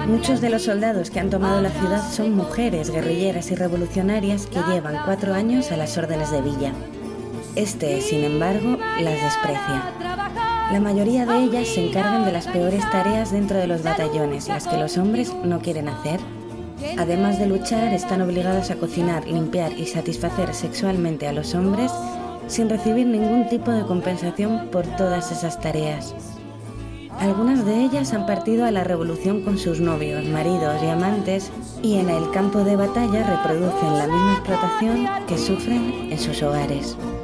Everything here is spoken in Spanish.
Muchos de los soldados que han tomado la ciudad son mujeres guerrilleras y revolucionarias que llevan 4 años a las órdenes de Villa. Este, sin embargo, las desprecia. La mayoría de ellas se encargan de las peores tareas dentro de los batallones, las que los hombres no quieren hacer. Además de luchar, están obligadas a cocinar, limpiar y satisfacer sexualmente a los hombres sin recibir ningún tipo de compensación por todas esas tareas. Algunas de ellas han partido a la revolución con sus novios, maridos y amantes y en el campo de batalla reproducen la misma explotación que sufren en sus hogares.